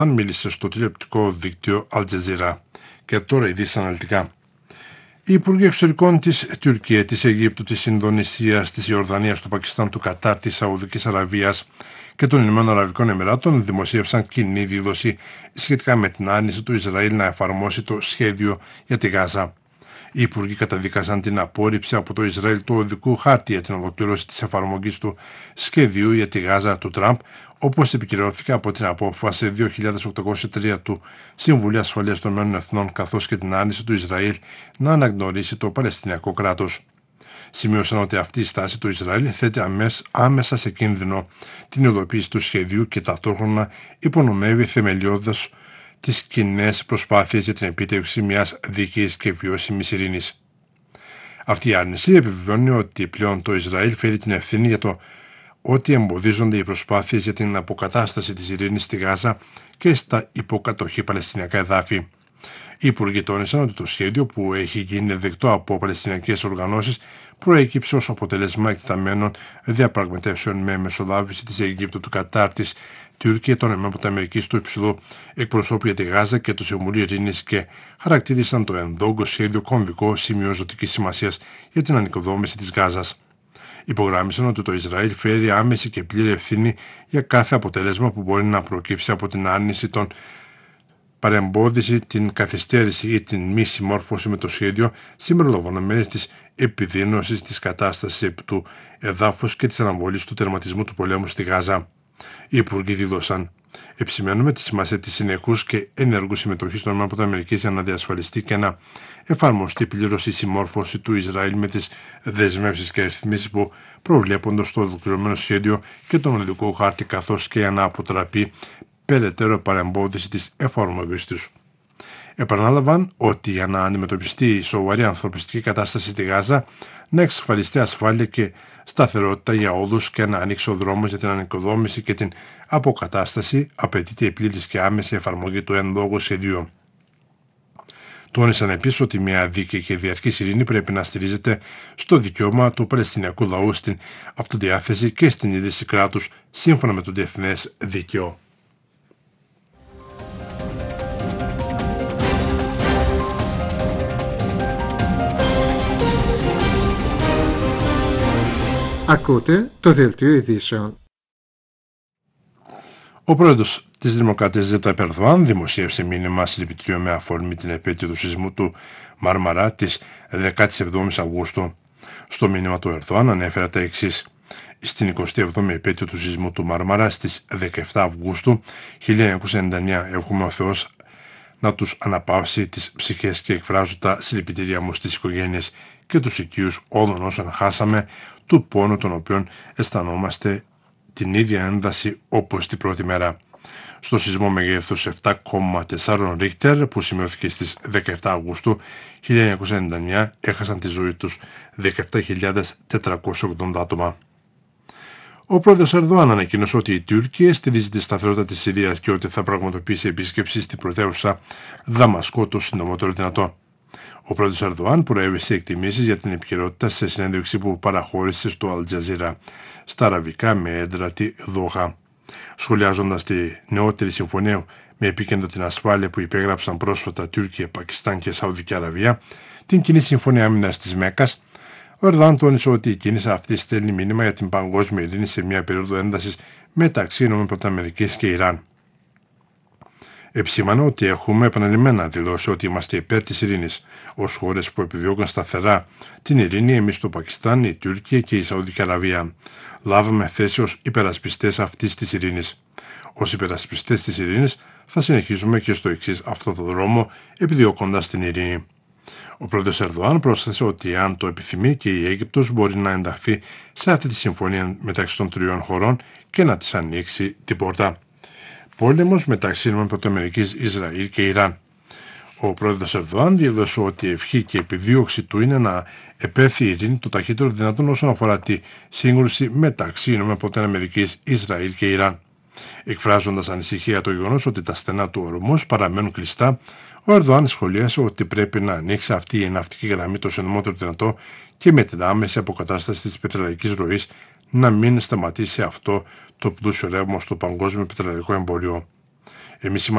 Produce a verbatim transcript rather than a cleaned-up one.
μίλησε στο τηλεοπτικό δίκτυο Al Jazeera. Και τώρα ειδήσεις αναλυτικά. Οι Υπουργοί Εξωτερικών της Τουρκία, της Αιγύπτου, της Ινδονησίας, της Ιορδανίας, του Πακιστάν, του Κατάρ, της Σαουδικής Αραβίας και των Ηνωμένων Αραβικών Εμιράτων δημοσίευσαν κοινή δήλωση σχετικά με την άρνηση του Ισραήλ να εφαρμόσει το σχέδιο για τη Γάζα. Οι Υπουργοί καταδίκασαν την απόρριψη από το Ισραήλ του οδικού χάρτη για την ολοκλήρωση της εφαρμογής του σχεδίου για τη Γάζα του Τραμπ, όπως επικυρώθηκε από την απόφαση δύο χιλιάδες οκτακόσια τρία του Συμβουλίου Ασφαλείας των Ηνωμένων Εθνών, καθώς και την άρνηση του Ισραήλ να αναγνωρίσει το Παλαιστινιακό κράτος. Σημείωσαν ότι αυτή η στάση του Ισραήλ θέτει άμεσα σε κίνδυνο την υλοποίηση του σχεδίου και ταυτόχρονα υπονομεύει θεμελιώδες τις κοινές προσπάθειες για την επίτευξη μιας δίκαιης και βιώσιμης ειρήνης. Αυτή η άρνηση επιβεβαιώνει ότι πλέον το Ισραήλ φέρει την ευθύνη για το ότι εμποδίζονται οι προσπάθειες για την αποκατάσταση της ειρήνης στη Γάζα και στα υποκατοχή Παλαιστινιακά εδάφη. Οι υπουργοί τόνισαν ότι το σχέδιο, που έχει γίνει δεκτό από παλαιστινιακές οργανώσεις, προέκυψε ως αποτέλεσμα εκτεταμένων διαπραγματεύσεων με μεσολάβηση της Αιγύπτου, του Κατάρ, της Τουρκία, των ΗΠΑ, του υψηλού εκπροσώπου για τη Γάζα και του Συμβουλίου Ειρήνης και χαρακτήρισαν το ενδόγκο σχέδιο κομβικό σημείο ζωτικής σημασίας για την ανοικοδόμηση της Γάζας. Υπογράμμισαν ότι το Ισραήλ φέρει άμεση και πλήρη ευθύνη για κάθε αποτέλεσμα που μπορεί να προκύψει από την άρνηση, των παρεμπόδιση, την καθυστέρηση ή την μη συμμόρφωση με το σχέδιο, συμπεριλαμβανομένης της επιδείνωσης της κατάστασης επί του εδάφους και της αναβολής του τερματισμού του πολέμου στη Γάζα. Οι υπουργοί δήλωσαν: επισημαίνουμε τη σημασία της συνεχούς και ενεργού συμμετοχής των ΗΠΑ για να διασφαλιστεί και να εφαρμοστεί πλήρως η συμμόρφωση του Ισραήλ με τις δεσμεύσεις και ρυθμίσεις που προβλέπονται στο ολοκληρωμένο σχέδιο και τον οδικό χάρτη, καθώς και για να αποτραπεί περαιτέρω παρεμπόδιση της εφαρμογής τους. Επανάλαβαν ότι για να αντιμετωπιστεί η σοβαρή ανθρωπιστική κατάσταση στη Γάζα, να εξασφαλιστεί ασφάλεια και σταθερότητα για όλους και να ανοίξει ο δρόμος για την ανοικοδόμηση και την αποκατάσταση, απαιτείται η πλήρης και άμεση εφαρμογή του εν λόγω σχεδίου. Τόνισαν επίσης ότι μια δίκαιη και διαρκής ειρήνη πρέπει να στηρίζεται στο δικαίωμα του Παλαιστινιακού λαού στην αυτοδιάθεση και στην ίδρυση κράτους σύμφωνα με το διεθνές δίκαιο. Ακούτε το δελτίο ειδήσεων. Ο πρόεδρος της Δημοκρατίας Ρετζέπ Ερντογάν δημοσίευσε μήνυμα συλληπιτήριων με αφορμή την επέτειο του σεισμού του Μάρμαρα της δεκάτη εβδόμη Αυγούστου. Στο μήνυμα του Ερντογάν ανέφερε τα εξής: στην εικοστή εβδόμη επέτειο του σεισμού του Μάρμαρα στις δεκαεφτά Αυγούστου χίλια εννιακόσια ενενήντα εννέα, εύχομαι ο Θεός να τους αναπαύσει τις ψυχές και εκφράζω τα συλληπιτήριά μου στις οικογένειες και τους οικείους όλων όσων χάσαμε, του πόνου των οποίων αισθανόμαστε την ίδια ένταση όπως την πρώτη μέρα. Στο σεισμό μεγέθους επτά κόμμα τέσσερα Ρίχτερ που σημειώθηκε στις δεκαεφτά Αυγούστου χίλια εννιακόσια ενενήντα εννέα έχασαν τη ζωή τους δεκαεπτά χιλιάδες τετρακόσια ογδόντα άτομα. Ο πρόεδρος Ερντογάν ανακοίνωσε ότι η Τουρκία στηρίζει τη σταθερότητα της Συρίας και ότι θα πραγματοποιήσει επίσκεψη στην πρωτεύουσα Δαμασκό το συντομότερο δυνατό. Ο πρόεδρος Ερντογάν προέβησε εκτιμήσεις για την επικαιρότητα σε συνέντευξη που παραχώρησε στο Al Jazeera στα αραβικά με έδρα τη Δόχα. Σχολιάζοντας τη νεότερη συμφωνία με επίκεντρο την ασφάλεια που υπέγραψαν πρόσφατα Τουρκία, Πακιστάν και Σαουδική Αραβία, την κοινή συμφωνία άμυνας της Μέκκας, ο Ερντογάν τόνισε ότι η κίνηση αυτή στέλνει μήνυμα για την παγκόσμια ειρήνη σε μια περίοδο έντασης μεταξύ ΗΠΑ και Ιράν. Επισήμανε ότι έχουμε επαναλημμένα δηλώσει ότι είμαστε υπέρ της ειρήνης. Ως χώρες που επιδιώκουν σταθερά την ειρήνη, εμείς στο Πακιστάν, η Τουρκία και η Σαουδική Αραβία λάβαμε θέση ως υπερασπιστές αυτής της ειρήνης. Ως υπερασπιστές της ειρήνης θα συνεχίσουμε και στο εξής αυτό το δρόμο, επιδιώκοντας την ειρήνη. Ο πρόεδρος Ερντογάν πρόσθεσε ότι αν το επιθυμεί και η Αίγυπτος μπορεί να ενταχθεί σε αυτή τη συμφωνία μεταξύ των τριών χωρών και να της ανοίξει την πόρτα. Πόλεμος μεταξύ ΗΠΑ, Ισραήλ και Ιράν. Ο πρόεδρος Ερντογάν δήλωσε ότι η ευχή και η επιδίωξη του είναι να επέλθει η ειρήνη το ταχύτερο δυνατόν όσον αφορά τη σύγκρουση μεταξύ ΗΠΑ, Ισραήλ και Ιράν. Εκφράζοντας ανησυχία για το γεγονός ότι τα στενά του ορμούς παραμένουν κλειστά, ο Ερντογάν σχολίασε ότι πρέπει να ανοίξει αυτή η ναυτική γραμμή το συντομότερο δυνατό και με την άμεση αποκατάσταση της πετρελαϊκής ροής να μην σταματήσει αυτό το πλούσιο ρεύμα στο παγκόσμιο πετρελαϊκό εμπόριο. Εμείς